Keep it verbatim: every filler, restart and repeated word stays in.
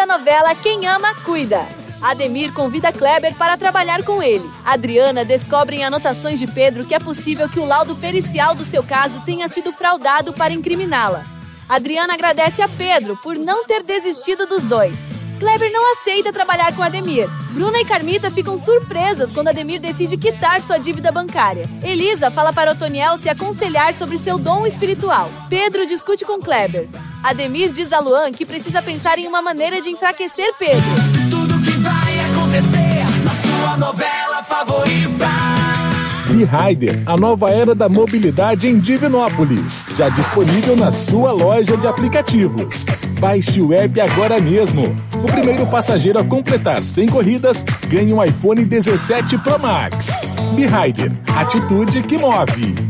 novela Quem Ama, Cuida. Ademir convida Kleber para trabalhar com ele. Adriana descobre em anotações de Pedro que é possível que o laudo pericial do seu caso tenha sido fraudado para incriminá-la. Adriana agradece a Pedro por não ter desistido dos dois. Kleber não aceita trabalhar com Ademir. Bruna e Carmita ficam surpresas quando Ademir decide quitar sua dívida bancária. Elisa fala para Otoniel se aconselhar sobre seu dom espiritual. Pedro discute com Kleber. Ademir diz a Luan que precisa pensar em uma maneira de enfraquecer Pedro. Tudo que vai acontecer na sua novela favorita. B-Rider, a nova era da mobilidade em Divinópolis. Já disponível na sua loja de aplicativos. Baixe o app agora mesmo. O primeiro passageiro a completar cem corridas ganha um iPhone dezessete Pro Max. B-Rider, atitude que move.